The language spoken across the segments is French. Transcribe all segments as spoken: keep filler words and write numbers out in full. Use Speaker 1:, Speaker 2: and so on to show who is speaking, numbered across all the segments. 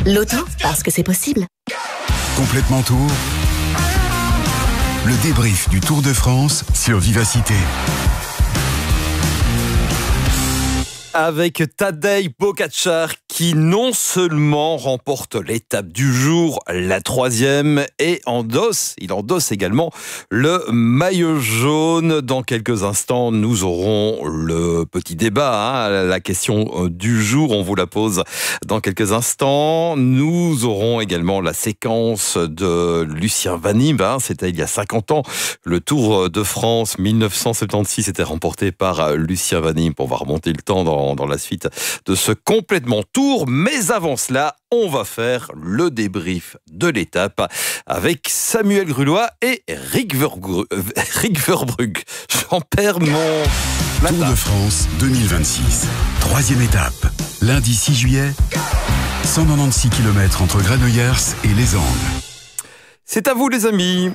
Speaker 1: L'auto, parce que c'est possible.
Speaker 2: Complètement Tour. Le débrief du Tour de France sur Vivacité.
Speaker 3: Avec Tadej Pogačar qui non seulement remporte l'étape du jour, la troisième, et endosse, il endosse également le maillot jaune. Dans quelques instants, nous aurons le petit débat, hein, la question du jour, on vous la pose dans quelques instants. Nous aurons également la séquence de Lucien Vannive, hein, c'était il y a cinquante ans, le Tour de France mille neuf cent soixante-seize était remporté par Lucien Vannive. On va remonter le temps dans dans la suite de ce complètement tour. Mais avant cela, on va faire le débrief de l'étape avec Samuel Grulois et Rick Verbrugge. Rick Verbrugge. J'en perds mon...
Speaker 2: Tour de France deux mille vingt-six. Troisième étape. Lundi six juillet, cent quatre-vingt-seize kilomètres entre Granollers et Les Angles.
Speaker 3: C'est à vous les amis.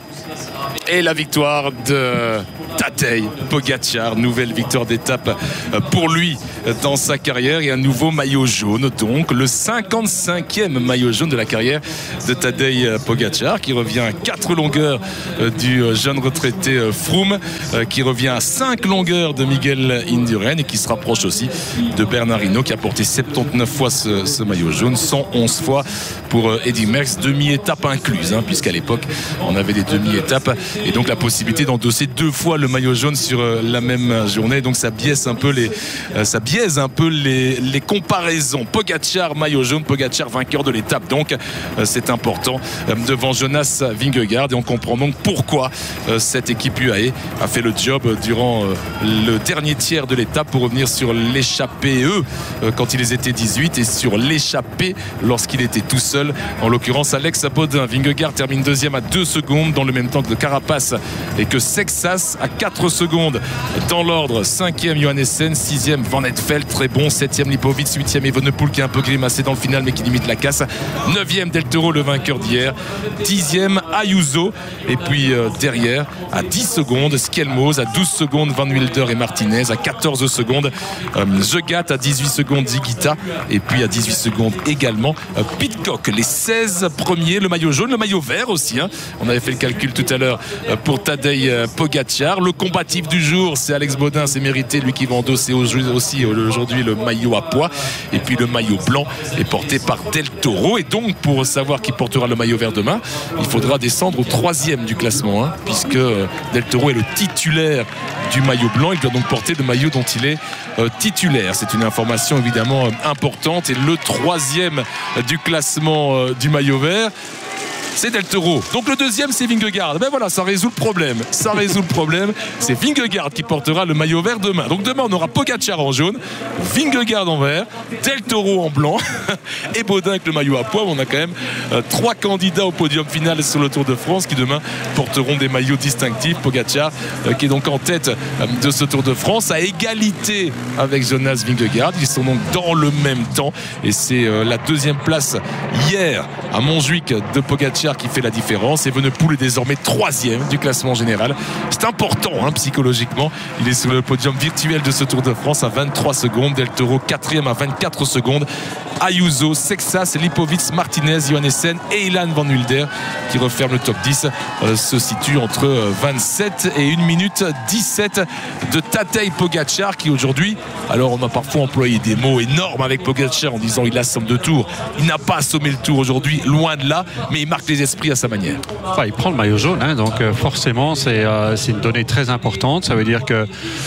Speaker 4: Et la victoire de Tadej Pogačar, nouvelle victoire d'étape pour lui dans sa carrière et un nouveau maillot jaune, donc le cinquante-cinquième maillot jaune de la carrière de Tadej Pogačar, qui revient à quatre longueurs du jeune retraité Froome, qui revient à cinq longueurs de Miguel Indurain et qui se rapproche aussi de Bernard Hinault, qui a porté soixante-dix-neuf fois ce, ce maillot jaune, cent onze fois pour Eddy Merckx, demi-étape incluse, hein, puisqu'à l'époque on avait des demi-étapes et donc la possibilité d'endosser deux fois le maillot jaune sur la même journée, donc ça biaise un peu les, ça biaise un peu les, les comparaisons. Pogačar maillot jaune, Pogačar vainqueur de l'étape, donc c'est important devant Jonas Vingegaard, et on comprend donc pourquoi cette équipe U A E a fait le job durant le dernier tiers de l'étape pour revenir sur l'échappée E quand ils étaient dix-huit et sur l'échappée lorsqu'il était tout seul, en l'occurrence Alex Bodin. Vingegaard termine deuxième à deux secondes dans le même temps que Carapace et que Sexas à quatre secondes dans l'ordre. Cinquième Johannessen, sixième Van Eetvelt, très bon, septième Lipovic, huitième Evenepoel qui a un peu grimacé dans le final mais qui limite la casse, neuvième Del Toro, le vainqueur d'hier, dixième Ayuso, et puis euh, derrière à dix secondes Skelmos, à douze secondes Van Wilder et Martinez, à quatorze secondes euh, Jegat, à dix-huit secondes Zigita, et puis à dix-huit secondes également euh, Pidcock. Les seize premiers, le maillot jaune, le maillot vert aussi, hein. On avait fait le calcul tout à l'heure pour Tadej Pogačar. Le combatif du jour, c'est Alex Bodin, c'est mérité, lui qui va endosser aussi aujourd'hui le maillot à pois, et puis le maillot blanc est porté par Del Toro. Et donc pour savoir qui portera le maillot vert demain, il faudra descendre au troisième du classement, hein, puisque Del Toro est le titulaire du maillot blanc, il doit donc porter le maillot dont il est euh, titulaire. C'est une information évidemment euh, importante. Et le troisième du classement euh, du maillot vert, c'est Del Toro. Donc le deuxième, c'est Vingegaard. Ben voilà, ça résout le problème. Ça résout le problème. C'est Vingegaard qui portera le maillot vert demain. Donc demain, on aura Pogačar en jaune, Vingegaard en vert, Del Toro en blanc et Bodin avec le maillot à pois. On a quand même euh, trois candidats au podium final sur le Tour de France qui demain porteront des maillots distinctifs. Pogačar euh, qui est donc en tête euh, de ce Tour de France à égalité avec Jonas Vingegaard. Ils sont donc dans le même temps et c'est euh, la deuxième place hier à Montjuic de Pogačar qui fait la différence. Evenepoel est désormais troisième du classement général. C'est important hein, psychologiquement. Il est sur le podium virtuel de ce Tour de France à vingt-trois secondes. Del Toro quatrième à vingt-quatre secondes. Ayuso, Sexas, Lipovic, Martinez, Johannessen et Ilan Van Wilder qui referme le top dix euh, se situe entre euh, vingt-sept et une minute dix-sept de Tadej Pogačar qui aujourd'hui, alors on a parfois employé des mots énormes avec Pogačar en disant il assomme deux tours. Il n'a pas assommé le tour aujourd'hui, loin de là, mais il marque les esprits à sa manière.
Speaker 5: Enfin, il prend le maillot jaune, hein, donc euh, forcément c'est euh, c'est une donnée très importante. Ça veut dire que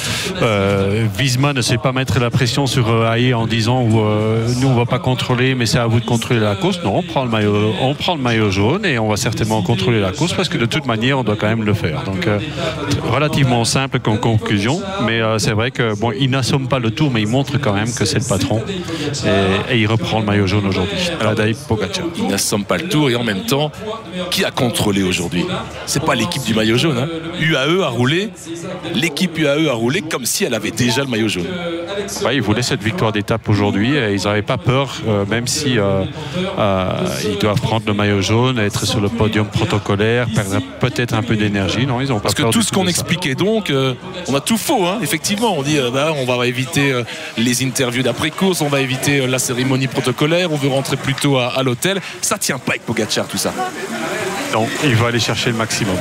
Speaker 5: euh, Visma ne sait pas mettre la pression sur euh, A E en disant euh, nous on va pas contrôler mais c'est à vous de contrôler la course. Non, on prend le maillot, on prend le maillot jaune et on va certainement contrôler la course parce que de toute manière on doit quand même le faire. Donc euh, relativement simple comme conclusion, mais euh, c'est vrai que bon, il n'assomme pas le tour mais il montre quand même que c'est le patron et, et il reprend le maillot jaune aujourd'hui. Tadej Pogačar.
Speaker 4: Il n'assomme pas le tour et en même temps, qui a contrôlé aujourd'hui? C'est pas l'équipe du maillot jaune. Hein. U A E a roulé, l'équipe U A E a roulé comme si elle avait déjà le maillot jaune.
Speaker 5: Ouais, ils voulaient cette victoire d'étape aujourd'hui et ils n'avaient pas peur coureurs, euh, même si euh, euh, ils doivent prendre le maillot jaune, être sur le podium protocolaire, perdre peut-être un peu d'énergie. Non, ils ont pas
Speaker 4: Parce que tout ce qu'on expliquait donc, euh, on a tout faux. Hein, effectivement, on dit euh, bah, on va éviter euh, les interviews d'après-course, on va éviter euh, la cérémonie protocolaire, on veut rentrer plutôt à, à l'hôtel. Ça tient pas avec Pogačar, tout ça.
Speaker 5: Non, il va aller chercher le maximum.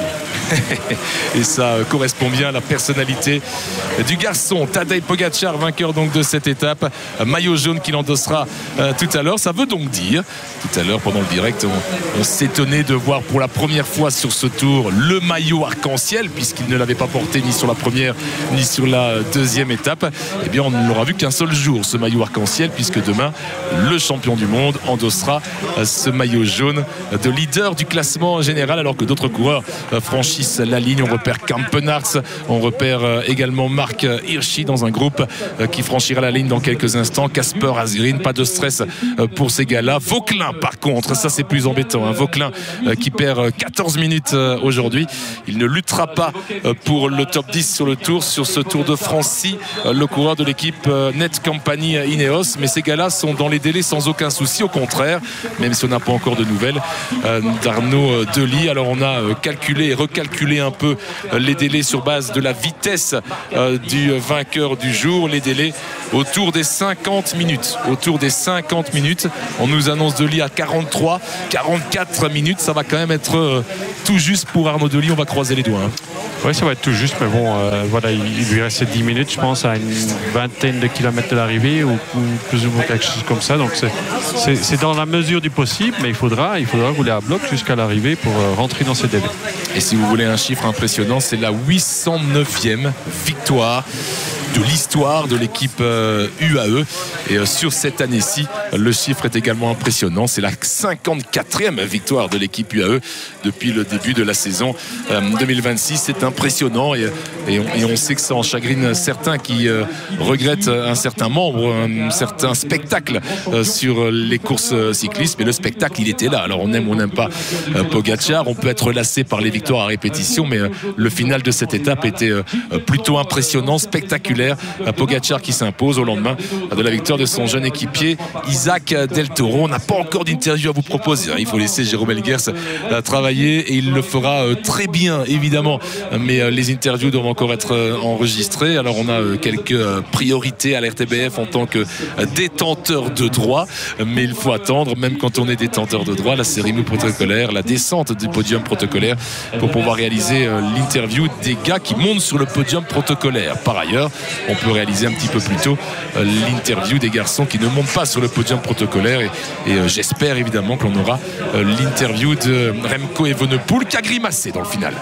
Speaker 4: Et ça euh, correspond bien à la personnalité du garçon. Tadej Pogačar, vainqueur donc de cette étape, euh, maillot jaune qu'il endossera euh, tout à l'heure. Ça veut donc dire, tout à l'heure pendant le direct, on, on s'étonnait de voir pour la première fois sur ce tour le maillot arc-en-ciel, puisqu'il ne l'avait pas porté ni sur la première ni sur la deuxième étape. Eh bien, on ne l'aura vu qu'un seul jour, ce maillot arc-en-ciel, puisque demain, le champion du monde endossera euh, ce maillot jaune de leader du classement général, alors que d'autres coureurs euh, franchissent la ligne. On repère Kampenarts, on repère euh, également Marc Hirschi dans un groupe euh, qui franchira la ligne dans quelques instants. Casper Asgreen, pas de stress euh, pour ces gars-là. Vauquelin, par contre, ça c'est plus embêtant. Hein. Vauquelin euh, qui perd quatorze minutes euh, aujourd'hui. Il ne luttera pas euh, pour le top dix sur le tour, sur ce Tour de France, si euh, le coureur de l'équipe euh, Net Company Ineos. Mais ces gars-là sont dans les délais sans aucun souci. Au contraire, même si on n'a pas encore de nouvelles euh, d'Arnaud Delis. Alors on a euh, calculé et recalculé un peu les délais sur base de la vitesse euh, du vainqueur du jour, les délais autour des cinquante minutes. Autour des cinquante minutes, on nous annonce Delis à quarante-trois, quarante-quatre minutes. Ça va quand même être euh, tout juste pour Arnaud Delis. On va croiser les doigts. Hein.
Speaker 5: Oui, ça va être tout juste, mais bon, euh, voilà, il, il lui restait dix minutes, je pense, à une vingtaine de kilomètres de l'arrivée, ou, ou plus ou moins quelque chose comme ça. Donc c'est, c'est, c'est dans la mesure du possible, mais il faudra, il faudra rouler à bloc jusqu'à l'arrivée pour euh, rentrer dans ces délais.
Speaker 4: Et si vous voulez un chiffre impressionnant, c'est la huit cent neuvième victoire de l'histoire de l'équipe euh, U A E. Et euh, sur cette année-ci, le chiffre est également impressionnant. C'est la cinquante-quatrième victoire de l'équipe U A E depuis le début de la saison euh, deux mille vingt-six. C'est impressionnant et, et, on, et on sait que ça en chagrine certains qui euh, regrettent un certain membre, un certain spectacle euh, sur les courses cyclistes. Mais le spectacle, il était là. Alors on aime ou on n'aime pas euh, Pogačar. On peut être lassé par les victoires à répétition, mais euh, le final de cette étape était euh, plutôt impressionnant, spectaculaire. Pogačar qui s'impose au lendemain de la victoire de son jeune équipier Isaac Del Toro. On n'a pas encore d'interview à vous proposer. Il faut laisser Jérôme Elguers travailler et il le fera très bien, évidemment. Mais les interviews doivent encore être enregistrées. Alors on a quelques priorités à l'R T B F en tant que détenteur de droit, mais il faut attendre, même quand on est détenteur de droit, la cérémonie protocolaire, la descente du podium protocolaire pour pouvoir réaliser l'interview des gars qui montent sur le podium protocolaire. Par ailleurs, on peut réaliser un petit peu plus tôt euh, l'interview des garçons qui ne montent pas sur le podium protocolaire et, et euh, j'espère évidemment qu'on aura euh, l'interview de Remco Evenepoel qui a grimacé dans le final.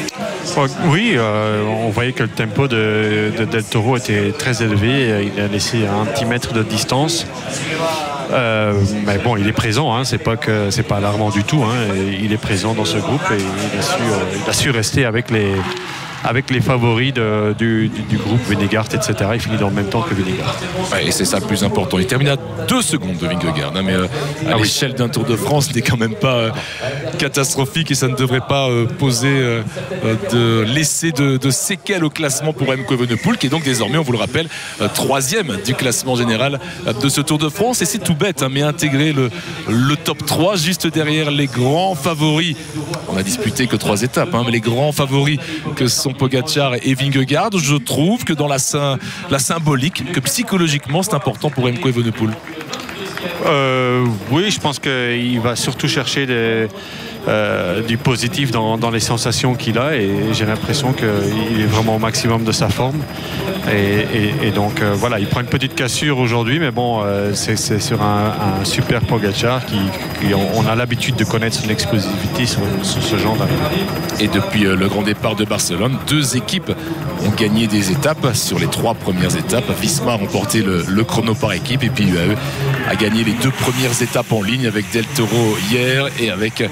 Speaker 5: Oui, euh, on voyait que le tempo de, de Del Toro était très élevé. Il a laissé un petit mètre de distance. Euh, mais bon, il est présent, hein, c'est pas que c'est pas alarmant du tout. Hein, il est présent dans ce groupe et il a su, euh, il a su rester avec les avec les favoris de, du, du, du groupe Vingegaard, et cetera. Il finit dans le même temps que Vingegaard.
Speaker 4: Ouais, et c'est ça le plus important. Il termine à deux secondes de Vingegaard, hein, mais euh, à ah l'échelle oui. d'un Tour de France, n'est quand même pas euh, catastrophique et ça ne devrait pas euh, poser euh, de laisser de, de séquelles au classement pour Remco Evenepoel, qui est donc désormais, on vous le rappelle, euh, troisième du classement général euh, de ce Tour de France. Et c'est tout bête, hein, mais intégrer le, le top trois juste derrière les grands favoris. On a disputé que trois étapes, hein, mais les grands favoris que sont Pogačar et Vingegaard, je trouve que dans la, la symbolique, que psychologiquement c'est important pour Remco Evenepoel.
Speaker 5: Euh, oui, je pense qu'il va surtout chercher des, euh, du positif dans, dans les sensations qu'il a et j'ai l'impression qu'il est vraiment au maximum de sa forme et, et, et donc euh, voilà, il prend une petite cassure aujourd'hui mais bon euh, c'est, c'est sur un, un super Pogačar qui, qui on, on a l'habitude de connaître son explosivité sur, sur ce genre d'année.
Speaker 4: Et depuis euh, le grand départ de Barcelone, deux équipes ont gagné des étapes sur les trois premières étapes. Visma a remporté le, le chrono par équipe et puis U A E a gagné les deux premières étapes en ligne avec Del Toro hier et avec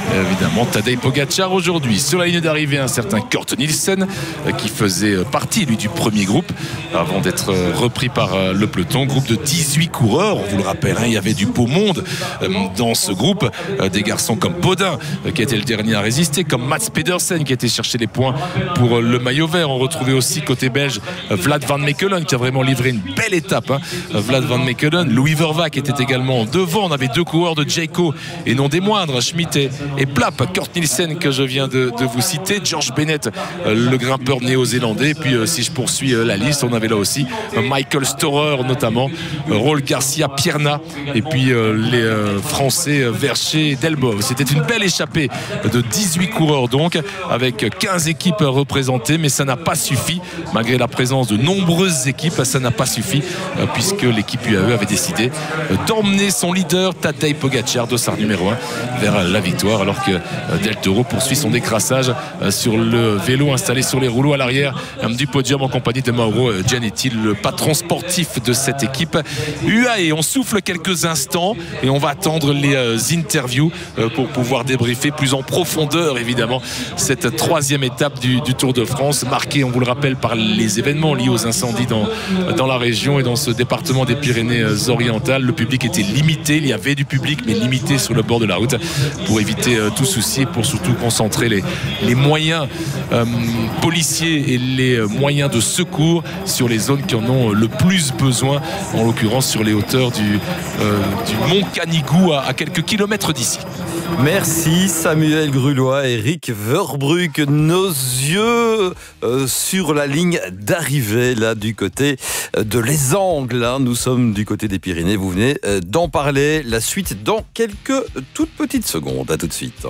Speaker 4: évidemment Tadej Pogačar aujourd'hui. Sur la ligne d'arrivée, un certain Kurt Nielsen qui faisait partie lui du premier groupe avant d'être repris par le peloton. Groupe de dix-huit coureurs, on vous le rappelle, hein, il y avait du beau monde dans ce groupe, des garçons comme Baudin qui était le dernier à résister, comme Mats Pedersen qui était chercher les points pour le maillot vert. On retrouvait aussi côté belge Vlad van Mechelen qui a vraiment livré une belle étape, hein. Vlad van Mechelen, Louis Vervaeke qui était également devant. On avait deux coureurs de Jayco et non des moindres, Schmitt et, et Plapp. Kurt Nielsen que je viens de, de vous citer, George Bennett, le grimpeur néo-zélandais. Et puis si je poursuis la liste, on avait là aussi Michael Storer notamment, Raul Garcia Pierna et puis les Français Vercher et Delbov. C'était une belle échappée de dix-huit coureurs donc, avec quinze équipes représentées, mais ça n'a pas suffi, malgré la présence de nombreuses équipes, ça n'a pas suffi puisque l'équipe U A E avait décidé d'emmener son leader Tadej Pogačar, dossard numéro un, vers la victoire, alors que Del Toro poursuit son décrassage sur le vélo installé sur les rouleaux à l'arrière du podium en compagnie de Mauro Gianetti, le patron sportif de cette équipe U A E. On souffle quelques instants et on va attendre les interviews pour pouvoir débriefer plus en profondeur évidemment cette troisième étape du, du Tour de France, marquée, on vous le rappelle, par les événements liés aux incendies dans, dans la région et dans ce département des Pyrénées-Orientales. Le public était limité, il y avait du public mais limité sur le bord de la route pour éviter euh, tout souci et pour surtout concentrer les, les moyens euh, policiers et les moyens de secours sur les zones qui en ont le plus besoin, en l'occurrence sur les hauteurs du, euh, du mont Canigou à, à quelques kilomètres d'ici.
Speaker 3: Merci Samuel Grulois, Eric Verbrugge. Nos yeux euh, sur la ligne d'arrivée, là du côté de Les Angles. Hein. Nous sommes du côté des Pyrénées, vous venez euh, d'en parler. La suite dans quelques toutes petites secondes. À tout de suite.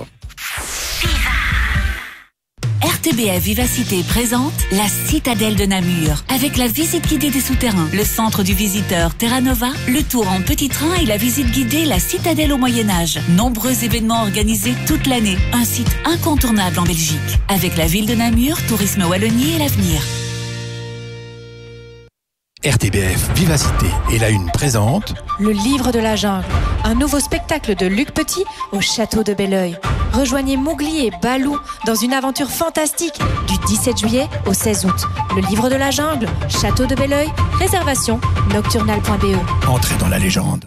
Speaker 1: R T B F Vivacité présente la Citadelle de Namur, avec la visite guidée des souterrains, le centre du visiteur Terra Nova, le tour en petit train et la visite guidée La Citadelle au Moyen-Âge. Nombreux événements organisés toute l'année. Un site incontournable en Belgique. Avec la ville de Namur, Tourisme Wallonie et l'avenir.
Speaker 6: R T B F Vivacité et la Une présente
Speaker 7: Le Livre de la Jungle, un nouveau spectacle de Luc Petit au château de Belleuil. Rejoignez Mowgli et Balou dans une aventure fantastique du dix-sept juillet au seize août. Le Livre de la Jungle, château de Belleuil, réservation nocturnal point b e.
Speaker 6: Entrez dans la légende.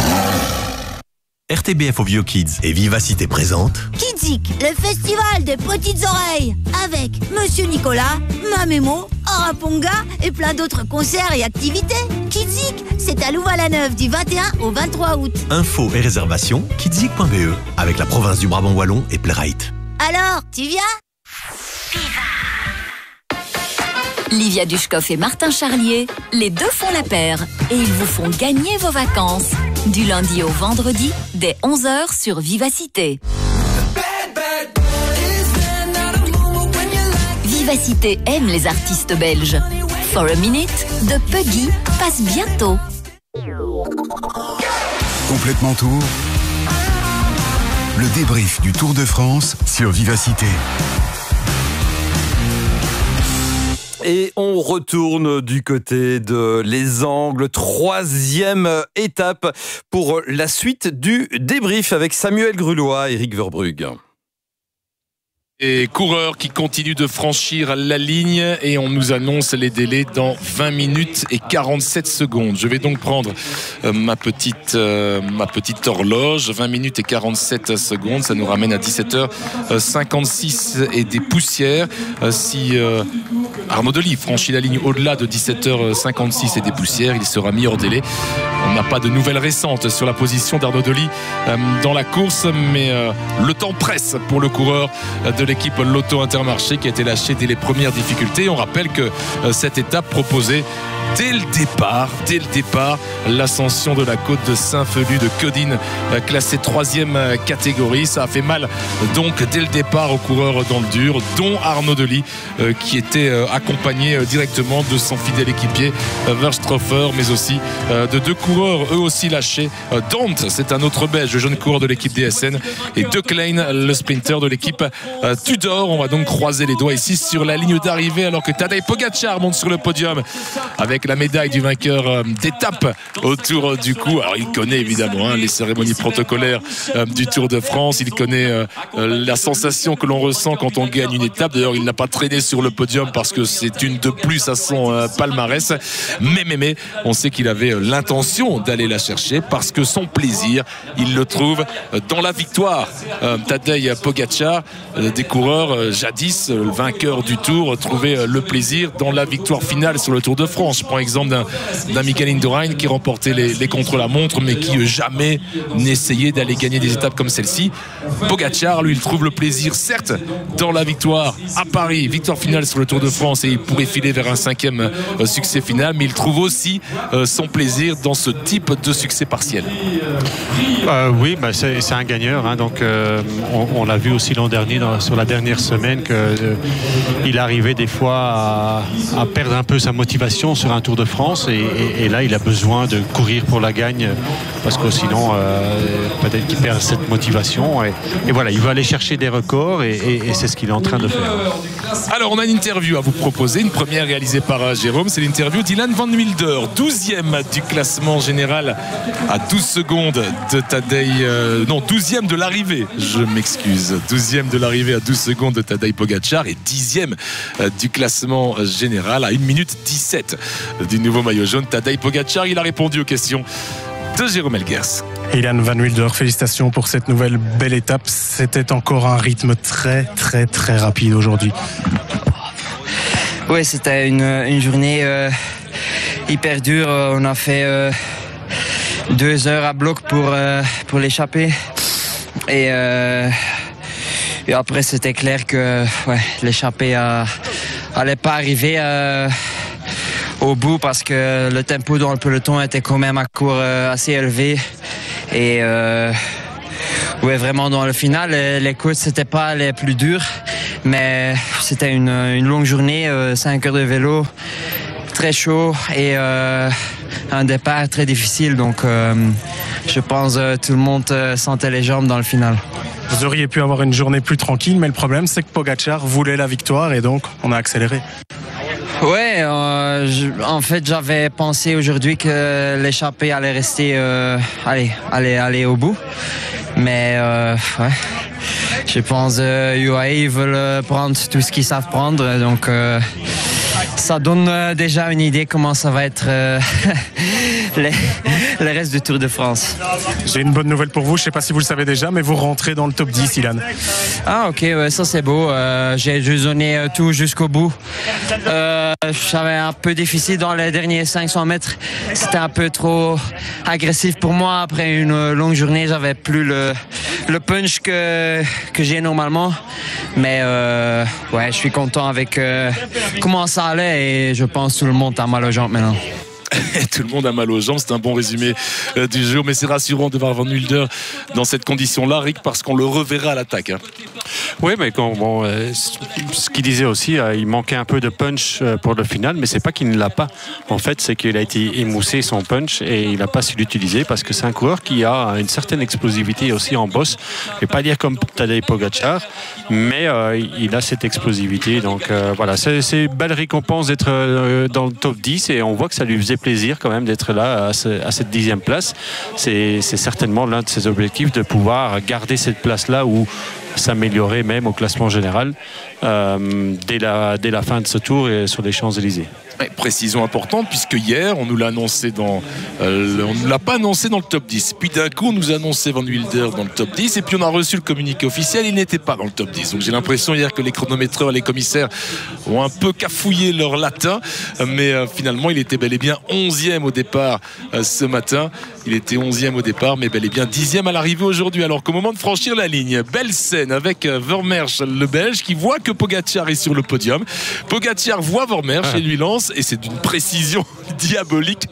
Speaker 8: R T B F au Vieux Kids et Vivacité présente
Speaker 9: Kidzik, le festival des petites oreilles, avec Monsieur Nicolas, Mamémo, Araponga et plein d'autres concerts et activités. Kidzik, c'est à Louvain-la-Neuve du vingt et un au vingt-trois août.
Speaker 8: Infos et réservations kidzik point b e avec la province du Brabant Wallon et Playrite.
Speaker 9: Alors, tu viens ?
Speaker 1: Livia Dushkoff et Martin Charlier, les deux font la paire et ils vous font gagner vos vacances. Du lundi au vendredi, dès onze heures sur Vivacité. Vivacité aime les artistes belges. For a Minute de Puggy passe bientôt.
Speaker 2: Complètement Tour. Le débrief du Tour de France sur Vivacité.
Speaker 3: Et on retourne du côté de Les Angles, troisième étape pour la suite du débrief avec Samuel Grulois, Eric Verbrugge.
Speaker 4: Et coureurs qui continuent de franchir la ligne et on nous annonce les délais dans vingt minutes et quarante-sept secondes. Je vais donc prendre euh, ma petite euh, ma petite horloge. vingt minutes et quarante-sept secondes, ça nous ramène à dix-sept heures cinquante-six et des poussières. Euh, si euh, Arnaud Delis franchit la ligne au-delà de dix-sept heures cinquante-six et des poussières, il sera mis hors délai. On n'a pas de nouvelles récentes sur la position d'Arnaud Delis euh, dans la course, mais euh, le temps presse pour le coureur de l'équipe Lotto Intermarché qui a été lâché dès les premières difficultés. On rappelle que euh, cette étape proposait dès le départ, dès le départ, l'ascension de la côte de Saint-Felu de Codine, euh, classée troisième euh, catégorie. Ça a fait mal donc dès le départ aux coureurs dans le dur, dont Arnaud Delis euh, qui était euh, accompagné euh, directement de son fidèle équipier euh, Verstroffer, mais aussi euh, de deux coureurs eux aussi lâchés. Euh, Dante, c'est un autre belge, le jeune coureur de l'équipe D S N, et De Klein, le sprinter de l'équipe euh, Tudor. On va donc croiser les doigts ici sur la ligne d'arrivée alors que Tadej Pogačar monte sur le podium avec avec la médaille du vainqueur euh, d'étape autour euh, du cou. Alors il connaît évidemment hein, les cérémonies protocolaires euh, du Tour de France. Il connaît euh, euh, la sensation que l'on ressent quand on gagne une étape. D'ailleurs, il n'a pas traîné sur le podium parce que c'est une de plus à son euh, palmarès. Mais, mais, mais, on sait qu'il avait euh, l'intention d'aller la chercher parce que son plaisir, il le trouve euh, dans la victoire. Euh, Tadej Pogačar, euh, des coureurs euh, jadis, euh, vainqueur du Tour, trouvait euh, le plaisir dans la victoire finale sur le Tour de France. Je prends l'exemple d'un, d'un Miguel Indurain qui remportait les, les contre-la-montre mais qui euh, jamais n'essayait d'aller gagner des étapes comme celle-ci. Pogačar, lui, il trouve le plaisir, certes, dans la victoire à Paris, victoire finale sur le Tour de France, et il pourrait filer vers un cinquième euh, succès final, mais il trouve aussi euh, son plaisir dans ce type de succès partiel.
Speaker 5: Euh, oui, bah c'est, c'est un gagneur. Hein, donc, euh, on, on l'a vu aussi l'an dernier, dans, sur la dernière semaine, qu'il euh, arrivait des fois à, à perdre un peu sa motivation sur un Tour de France, et, et, et là, il a besoin de courir pour la gagne, parce que sinon, euh, peut-être qu'il perd cette motivation. Et, et voilà, il veut aller chercher des records, et, et, et c'est ce qu'il est en train de faire.
Speaker 4: Alors, on a une interview à vous proposer, une première réalisée par euh, Jérôme, c'est l'interview d'Ilan Van Wilder, douzième du classement général à douze secondes de Tadej, euh, non, douzième de l'arrivée, je m'excuse, douzième de l'arrivée à douze secondes de Tadej Pogačar, et dixième euh, du classement général à une minute dix-sept du nouveau maillot jaune. Tadej Pogačar, il a répondu aux questions de Jérôme Elguers.
Speaker 10: Ilan Van Wilder, félicitations pour cette nouvelle belle étape. C'était encore un rythme très très très rapide aujourd'hui.
Speaker 11: Oui, c'était une, une journée euh, hyper dure. On a fait euh, deux heures à bloc pour, euh, pour l'échapper. Et, euh, et après, c'était clair que ouais, l'échappée n'allait pas arriver euh, au bout, parce que le tempo dans le peloton était quand même à court euh, assez élevé. Et euh, ouais, vraiment dans le final, les, les courses c'était pas les plus dures, mais c'était une, une longue journée, euh, cinq heures de vélo, très chaud, et euh, un départ très difficile. Donc euh, je pense que euh, tout le monde euh, sentait les jambes dans le final.
Speaker 10: Vous auriez pu avoir une journée plus tranquille, mais le problème c'est que Pogačar voulait la victoire, et donc on a accéléré.
Speaker 11: Ouais, euh, je, en fait, j'avais pensé aujourd'hui que l'échappée allait rester, euh, allez, allez, aller au bout. Mais euh, ouais, je pense que euh, U A E ils veulent prendre tout ce qu'ils savent prendre, donc euh, ça donne euh, déjà une idée comment ça va être euh, les, le reste du Tour de France.
Speaker 10: J'ai une bonne nouvelle pour vous, je ne sais pas si vous le savez déjà, mais vous rentrez dans le top dix, Ilan.
Speaker 11: Ah ok, ouais, ça c'est beau, euh, j'ai juste donné euh, tout jusqu'au bout. Euh, j'avais un peu difficile dans les derniers cinq cents mètres, c'était un peu trop agressif pour moi. Après une longue journée, j'avais plus le, le punch que, que j'ai normalement. Mais euh, ouais, je suis content avec euh, comment ça allait, et je pense que tout le monde a mal aux jambes maintenant.
Speaker 4: Tout le monde a mal aux jambes, c'est un bon résumé euh, du jour, mais c'est rassurant de voir Van Wilder dans cette condition-là, Rick, parce qu'on le reverra à l'attaque. Hein.
Speaker 5: Oui, mais quand, bon, euh, ce qu'il disait aussi, euh, il manquait un peu de punch euh, pour le final, mais c'est pas qu'il ne l'a pas. En fait, c'est qu'il a été émoussé son punch et il n'a pas su l'utiliser, parce que c'est un coureur qui a une certaine explosivité aussi en bosse. Je ne vais pas dire comme Tadej Pogačar, mais euh, il a cette explosivité. Donc euh, voilà, c'est, c'est une belle récompense d'être euh, dans le top dix, et on voit que ça lui faisait plaisir quand même d'être là à, ce, à cette dixième place. C'est, c'est certainement l'un de ses objectifs, de pouvoir garder cette place-là, ou s'améliorer même au classement général euh, dès, la, dès la fin de ce tour et sur les Champs-Élysées.
Speaker 4: Ouais, précision importante, puisque hier on nous l'a annoncé dans euh, on ne l'a pas annoncé dans le top dix, puis d'un coup on nous a annoncé Van Wilder dans le top dix, et puis on a reçu le communiqué officiel, il n'était pas dans le top dix. Donc j'ai l'impression hier que les chronométreurs, les commissaires ont un peu cafouillé leur latin, mais euh, finalement il était bel et bien onzième au départ euh, ce matin. Il était onzième au départ, mais bel et bien dixième à l'arrivée aujourd'hui. Alors qu'au moment de franchir la ligne, belle scène avec euh, Vermeersch, le Belge, qui voit que Pogačar est sur le podium. Pogačar voit Vermeersch ah. et lui lance, et c'est d'une précision diabolique,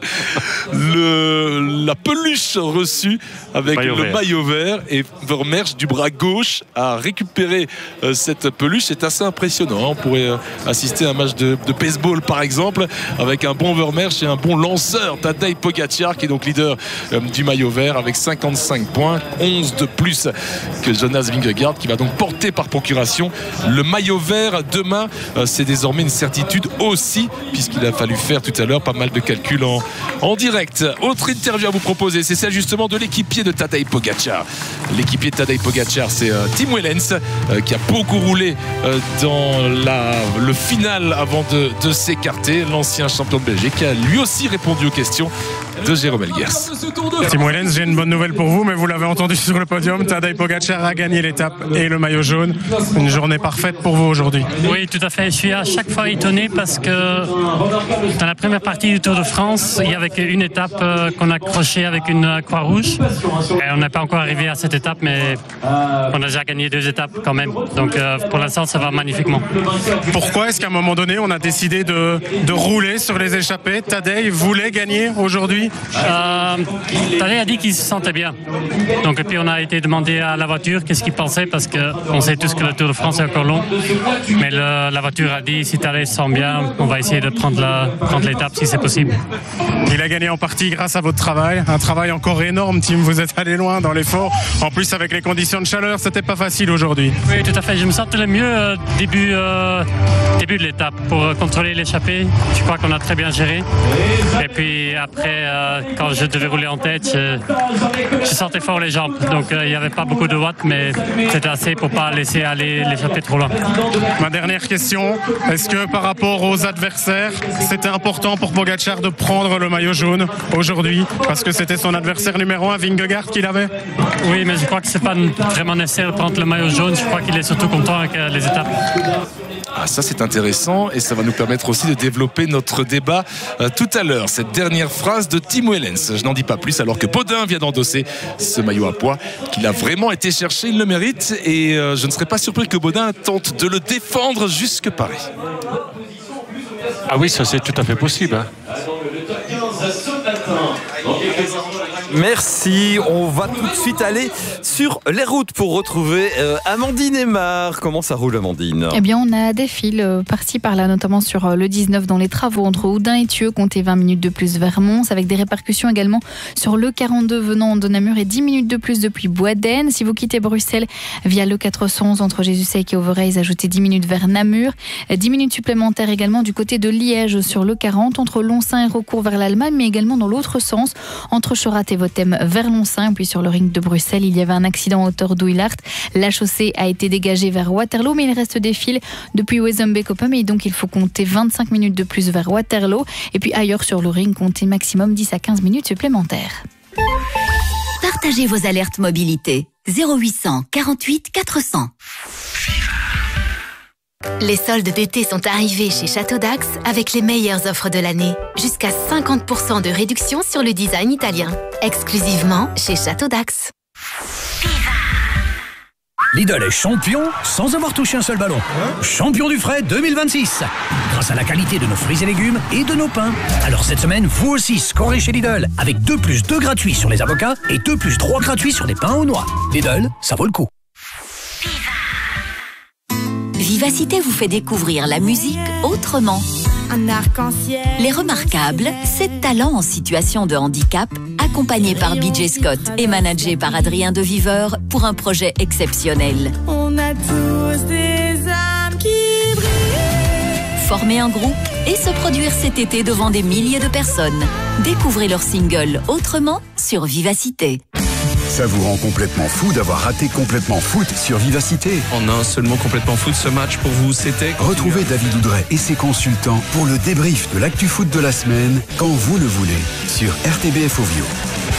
Speaker 4: le, la peluche reçue avec maillot le vert. maillot vert, et Vermeersch du bras gauche a récupéré euh, cette peluche. C'est assez impressionnant, hein. On pourrait euh, assister à un match de, de baseball par exemple, avec un bon Vermeersch et un bon lanceur Tadej Pogačar, qui est donc leader euh, du maillot vert avec cinquante-cinq points, onze de plus que Jonas Vingegaard, qui va donc porter par procuration le maillot vert demain. euh, c'est désormais une certitude aussi, puisque ce qu'il a fallu faire tout à l'heure, pas mal de calculs en, en direct. Autre interview à vous proposer, c'est celle justement de l'équipier de Tadej Pogačar. L'équipier de Tadej Pogačar, c'est euh, Tim Wellens, euh, qui a beaucoup roulé euh, dans la, le final avant de, de s'écarter. L'ancien champion de Belgique a lui aussi répondu aux questions de Jérôme Elguers.
Speaker 10: Tim Wellens, j'ai une bonne nouvelle pour vous, mais vous l'avez entendu sur le podium, Tadej Pogačar a gagné l'étape et le maillot jaune. Une journée parfaite pour vous aujourd'hui.
Speaker 12: Oui, tout à fait. Je suis à chaque fois étonné parce que dans la première partie du Tour de France, il y avait une étape qu'on a accrochée avec une croix rouge. Et on n'est pas encore arrivé à cette étape, mais on a déjà gagné deux étapes quand même. Donc pour l'instant, ça va magnifiquement.
Speaker 10: Pourquoi est-ce qu'à un moment donné, on a décidé de, de rouler sur les échappées? Tadej voulait gagner aujourd'hui?
Speaker 12: euh, Tadej a dit qu'il se sentait bien. Donc, et puis on a été demandé à la voiture qu'est-ce qu'il pensait, parce qu'on sait tous que le Tour de France est encore long. Mais le, la voiture a dit si Tadej se sent bien, on va essayer de prendre, la, prendre l'étape si c'est possible.
Speaker 10: Il a gagné en partie grâce à votre travail. Un travail encore énorme, Tim. Vous êtes allé loin dans l'effort. En plus, avec les conditions de chaleur, c'était pas facile aujourd'hui.
Speaker 12: Oui, tout à fait. Je me sentais le mieux euh, début, euh, début de l'étape pour euh, contrôler l'échappée. Je crois qu'on a très bien géré. Et puis après, euh, quand je devais rouler en tête, je, je sentais fort les jambes. Donc euh, il n'y avait pas beaucoup de watts, mais c'était assez pour pas laisser aller l'échappée trop loin.
Speaker 10: Ma dernière question, est-ce que par rapport aux adversaires, c'était important pour Pogačar de prendre le maillot jaune aujourd'hui, parce que c'était son adversaire numéro un, Vingegaard, qu'il avait?
Speaker 12: Oui, mais je crois que c'est pas vraiment nécessaire de prendre le maillot jaune. Je crois qu'il est surtout content avec les étapes.
Speaker 4: Ah, ça c'est intéressant et ça va nous permettre aussi de développer notre débat euh, tout à l'heure. Cette dernière phrase de Tim Wellens, je n'en dis pas plus, alors que Baudin vient d'endosser ce maillot à pois qu'il a vraiment été chercher, il le mérite, et euh, je ne serais pas surpris que Baudin tente de le défendre jusque Paris.
Speaker 5: Ah oui, ça c'est tout à fait possible, hein.
Speaker 3: Merci, on va tout de suite aller sur les routes pour retrouver euh, Amandine Aymar. Comment ça roule, Amandine?
Speaker 13: Eh bien, on a des fils euh, par-ci par-là, notamment sur euh, le dix-neuf dans les travaux entre Oudin et Thieux, comptez vingt minutes de plus vers Mons, avec des répercussions également sur le quarante-deux venant de Namur et dix minutes de plus depuis Boisdaine. Si vous quittez Bruxelles via le quatre cent onze entre Jésus-Sec et Overijse, ajoutez dix minutes vers Namur, dix minutes supplémentaires également du côté de Liège sur le quarante entre Lonsin et Recourt vers l'Allemagne, mais également dans l'autre sens entre Chorat et Votem vers Lonsin. Puis sur le ring de Bruxelles, il y avait un accident à hauteur d'Ouillart. La chaussée a été dégagée vers Waterloo, mais il reste des fils depuis Wezenbeek-Open, et donc il faut compter vingt-cinq minutes de plus vers Waterloo. Et puis ailleurs sur le ring, comptez maximum dix à quinze minutes supplémentaires.
Speaker 1: Partagez vos alertes mobilité. zéro huit cent quarante-huit quatre cents. Les soldes d'été sont arrivés chez Château d'Ax avec les meilleures offres de l'année. Jusqu'à cinquante pour cent de réduction sur le design italien. Exclusivement chez Château d'Ax.
Speaker 14: Lidl est champion sans avoir touché un seul ballon. Champion du frais deux mille vingt-six. Grâce à la qualité de nos fruits et légumes et de nos pains. Alors cette semaine, vous aussi scorez chez Lidl avec deux plus deux gratuits sur les avocats et deux plus trois gratuits sur les pains aux noix. Lidl, ça vaut le coup.
Speaker 1: Vivacité vous fait découvrir la musique autrement.
Speaker 15: Un arc-en-ciel.
Speaker 1: Les Remarquables, sept talents en situation de handicap, accompagnés par B J Scott et managés par Adrien de Viveur pour un projet exceptionnel.
Speaker 15: On a tous des âmes qui brillent.
Speaker 1: Former un groupe et se produire cet été devant des milliers de personnes. Découvrez leur single Autrement sur Vivacité.
Speaker 2: Ça vous rend complètement fou d'avoir raté Complètement Foot sur Vivacité.
Speaker 16: En un seul mot, Complètement Foot, ce match pour vous, c'était...
Speaker 2: Retrouvez David Oudret et ses consultants pour le débrief de l'actu foot de la semaine, quand vous le voulez, sur R T B F Ovio.